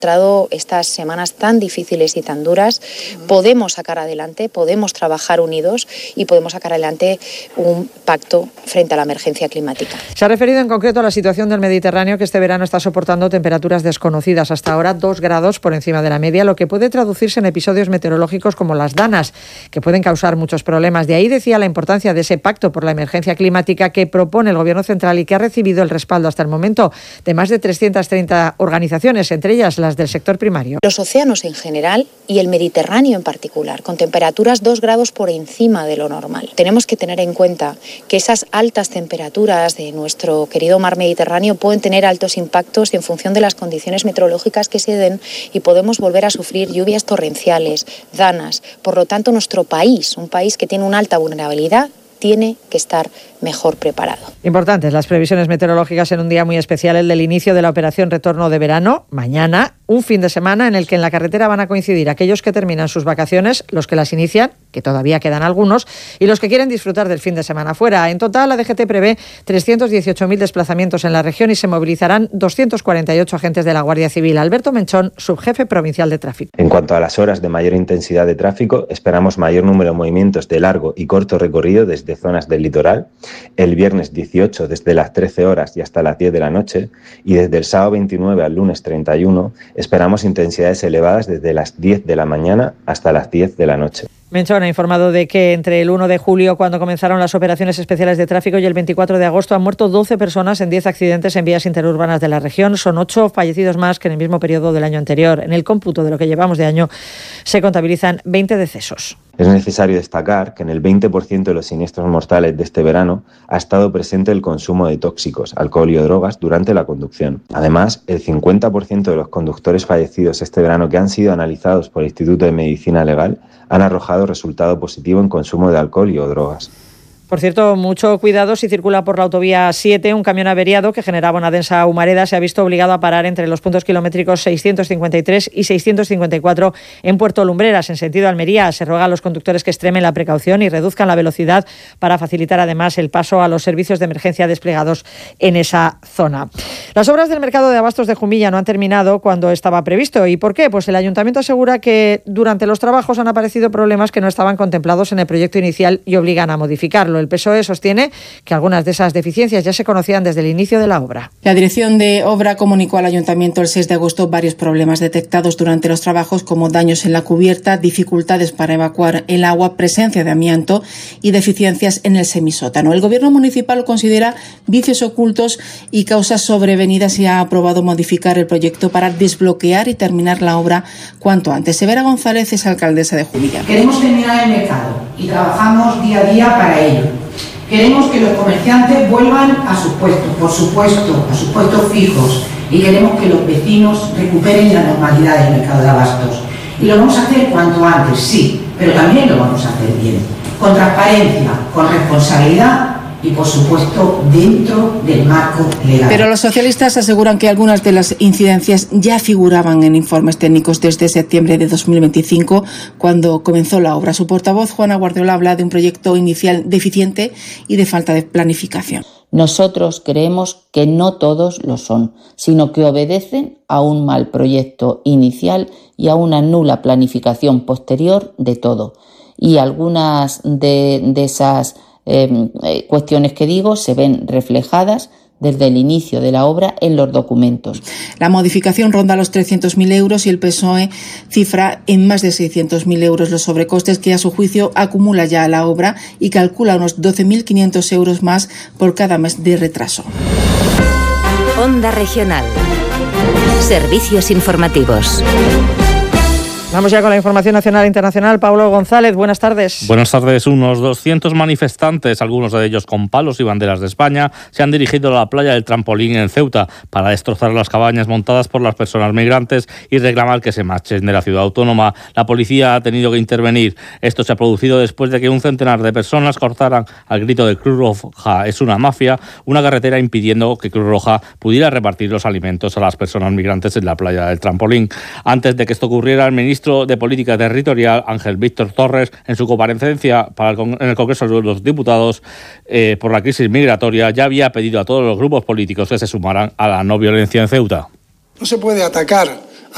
estas semanas tan difíciles y tan duras, podemos sacar adelante, podemos trabajar unidos y podemos sacar adelante un pacto frente a la emergencia climática. Se ha referido en concreto a la situación del Mediterráneo, que este verano está soportando temperaturas desconocidas, hasta ahora 2 grados por encima de la media, lo que puede traducirse en episodios meteorológicos como las danas, que pueden causar muchos problemas. De ahí decía la importancia de ese pacto por la emergencia climática que propone el Gobierno central y que ha recibido el respaldo hasta el momento de más de 330 organizaciones, entre ellas las del sector primario. Los océanos en general y el Mediterráneo en particular, con temperaturas 2 grados por encima de lo normal. Tenemos que tener en cuenta que esas altas temperaturas de nuestro querido mar Mediterráneo pueden tener altos impactos en función de las condiciones meteorológicas que se den y podemos volver a sufrir lluvias torrenciales, danas. Por lo tanto, nuestro país, un país que tiene una alta vulnerabilidad, tiene que estar mejor preparado. Importantes las previsiones meteorológicas en un día muy especial, el del inicio de la operación Retorno de Verano, mañana, un fin de semana en el que en la carretera van a coincidir aquellos que terminan sus vacaciones, los que las inician, que todavía quedan algunos, y los que quieren disfrutar del fin de semana fuera. En total, la DGT prevé 318.000 desplazamientos en la región y se movilizarán 248 agentes de la Guardia Civil. Alberto Menchón, subjefe provincial de tráfico. En cuanto a las horas de mayor intensidad de tráfico, esperamos mayor número de movimientos de largo y corto recorrido desde zonas del litoral, el viernes 18 desde las 13 horas y hasta las 10 de la noche, y desde el sábado 29 al lunes 31 esperamos intensidades elevadas desde las 10 de la mañana hasta las 10 de la noche. Menchón ha informado de que entre el 1 de julio, cuando comenzaron las operaciones especiales de tráfico, y el 24 de agosto han muerto 12 personas en 10 accidentes en vías interurbanas de la región. Son 8 fallecidos más que en el mismo periodo del año anterior. En el cómputo de lo que llevamos de año se contabilizan 20 decesos. Es necesario destacar que en el 20% de los siniestros mortales de este verano ha estado presente el consumo de tóxicos, alcohol y drogas durante la conducción. Además, el 50% de los conductores fallecidos este verano que han sido analizados por el Instituto de Medicina Legal han arrojado resultado positivo en consumo de alcohol y o drogas. Por cierto, mucho cuidado si circula por la autovía 7. Un camión averiado que generaba una densa humareda se ha visto obligado a parar entre los puntos kilométricos 653 y 654 en Puerto Lumbreras, en sentido Almería. Se ruega a los conductores que extremen la precaución y reduzcan la velocidad para facilitar además el paso a los servicios de emergencia desplegados en esa zona. Las obras del mercado de abastos de Jumilla no han terminado cuando estaba previsto. ¿Y por qué? Pues el ayuntamiento asegura que durante los trabajos han aparecido problemas que no estaban contemplados en el proyecto inicial y obligan a modificarlo. El PSOE sostiene que algunas de esas deficiencias ya se conocían desde el inicio de la obra. La dirección de obra comunicó al ayuntamiento el 6 de agosto varios problemas detectados durante los trabajos, como daños en la cubierta, dificultades para evacuar el agua, presencia de amianto y deficiencias en el semisótano. El gobierno municipal considera vicios ocultos y causas sobrevenidas y ha aprobado modificar el proyecto para desbloquear y terminar la obra cuanto antes. Severa González es alcaldesa de Jumilla. Queremos terminar el mercado y trabajamos día a día para ello. Queremos que los comerciantes vuelvan a sus puestos, por supuesto, a sus puestos fijos, y queremos que los vecinos recuperen la normalidad del mercado de abastos. Y lo vamos a hacer cuanto antes, sí, pero también lo vamos a hacer bien, con transparencia, con responsabilidad y, por supuesto, dentro del marco legal. Pero los socialistas aseguran que algunas de las incidencias ya figuraban en informes técnicos desde septiembre de 2025, cuando comenzó la obra. Su portavoz, Juana Guardiola, habla de un proyecto inicial deficiente y de falta de planificación. Nosotros creemos que no todos lo son, sino que obedecen a un mal proyecto inicial y a una nula planificación posterior de todo. Y algunas de esas cuestiones que digo se ven reflejadas desde el inicio de la obra en los documentos. La modificación ronda los 300.000 euros y el PSOE cifra en más de 600.000 euros los sobrecostes que a su juicio acumula ya la obra y calcula unos 12.500 euros más por cada mes de retraso. Onda Regional. Servicios informativos. Vamos ya con la información nacional e internacional. Pablo González, buenas tardes. Buenas tardes. Unos 200 manifestantes, algunos de ellos con palos y banderas de España, se han dirigido a la playa del Trampolín en Ceuta para destrozar las cabañas montadas por las personas migrantes y reclamar que se marchen de la ciudad autónoma. La policía ha tenido que intervenir. Esto se ha producido después de que un centenar de personas cortaran al grito de Cruz Roja es una mafia, una carretera impidiendo que Cruz Roja pudiera repartir los alimentos a las personas migrantes en la playa del Trampolín. Antes de que esto ocurriera, el ministro de Política Territorial, Ángel Víctor Torres, en su comparecencia en el Congreso de los Diputados por la crisis migratoria, ya había pedido a todos los grupos políticos que se sumaran a la no violencia en Ceuta. No se puede atacar